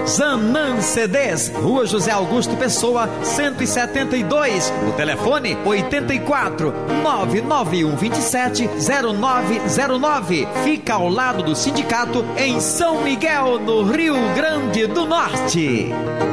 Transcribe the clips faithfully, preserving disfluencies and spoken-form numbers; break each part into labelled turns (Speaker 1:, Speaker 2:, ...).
Speaker 1: Zanã C Ds, Rua José Augusto Pessoa, cento e setenta e dois. O telefone oito quatro, nove nove um dois sete, zero nove zero nove. Fica ao lado do sindicato em São Miguel, no Rio Grande do Norte.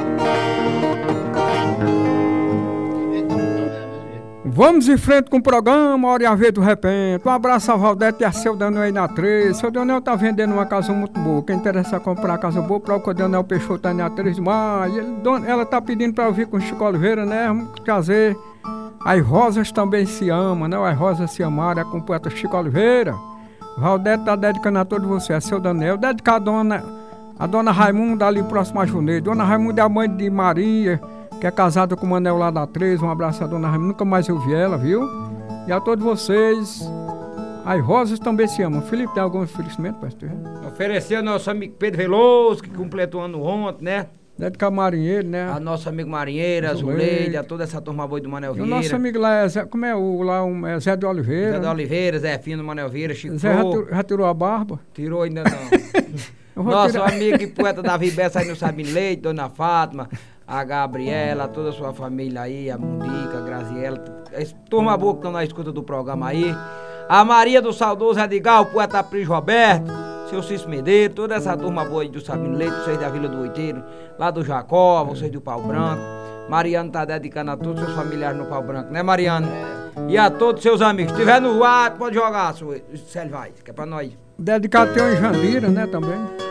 Speaker 2: Vamos em frente com o programa Hora e a Ver do Repente. Um abraço ao Valdete e a seu Daniel aí na três. Seu Daniel tá vendendo uma casa muito boa. Quem interessa comprar a casa boa, procura o Daniel Peixoto tá na três de maio. Ele, ela tá pedindo pra eu vir com o Chico Oliveira, né? Vamos trazer. As Rosas Também Se Amam, né? As Rosas Se Amaram, é com o poeta Chico Oliveira. Valdete tá dedicando a todos vocês, a seu Daniel. Dedicar a dona, a dona Raimunda ali próximo a Juneiro. Dona Raimunda é a mãe de Maria, que é casada com o Manel lá da três. Um abraço a dona Raimunda, nunca mais eu vi ela, viu? E a todos vocês, as Rosas Também Se Amam. Felipe, tem algum oferecimento, pastor?
Speaker 3: Oferecer ao nosso amigo Pedro Veloso, que completou ano ontem, né?
Speaker 2: Dedicar marinheiro, né?
Speaker 3: A nosso amigo Marinheiro, a Zuleide, a toda essa turma boa do Manel Vieira.
Speaker 2: O nosso amigo lá é Zé, como é o lá, um, é Zé de Oliveira.
Speaker 3: Zé de Oliveira, Zé Fino, Manel Vieira, Chico.
Speaker 2: Zé já, já tirou a barba?
Speaker 3: Tirou ainda não. Nosso tirar. Amigo e poeta Davi Bessa aí no Sabino Leite, Dona Fátima, a Gabriela, toda a sua família aí, a Mundica, a Graziela, turma boa que estão na escuta do programa aí. A Maria do Saudoso Edgar, o poeta Pris Roberto, seu Cício Medeiros, toda essa turma boa aí do Sabino Leite, vocês da Vila do Oiteiro, lá do Jacó, vocês do Pau Branco. Mariano tá dedicando a todos os seus familiares no Pau Branco, né, Mariano? E a todos os seus amigos. Se tiver no ar, pode jogar, Célio, vai, que é pra nós.
Speaker 2: Dedicado tem em Jandira, né, também.